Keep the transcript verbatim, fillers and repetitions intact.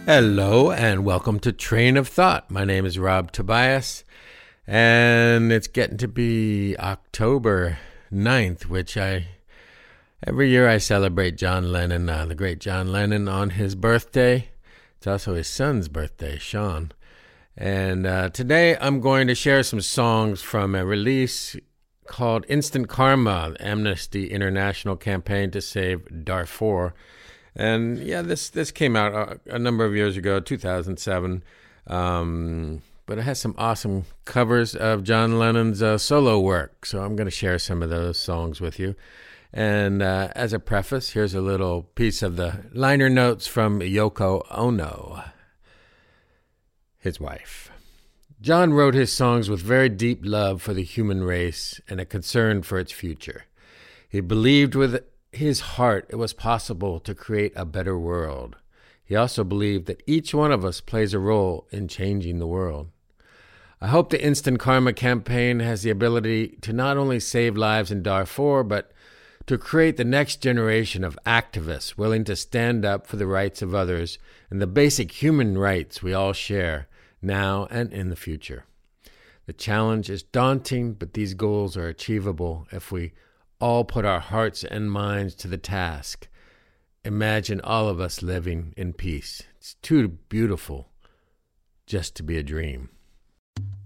Hello and welcome to Train of Thought. My name is Rob Tobias, and it's getting to be October ninth, which I every year I celebrate John Lennon, uh, the great John Lennon, on his birthday. It's also his son's birthday, Sean. And uh, today I'm going to share some songs from a release called Instant Karma, the Amnesty International campaign to save Darfur. And yeah, this this came out a, a number of years ago, two thousand seven. Um, but it has some awesome covers of John Lennon's uh, solo work. So I'm going to share some of those songs with you. And uh, as a preface, here's a little piece of the liner notes from Yoko Ono, his wife. John wrote his songs with very deep love for the human race and a concern for its future. He believed with his heart it was possible to create a better world. He also believed that each one of us plays a role in changing the world. I hope the Instant Karma campaign has the ability to not only save lives in Darfur, but to create the next generation of activists willing to stand up for the rights of others and the basic human rights we all share now and in the future. The challenge is daunting, but these goals are achievable if we all put our hearts and minds to the task. Imagine all of us living in peace. It's too beautiful just to be a dream.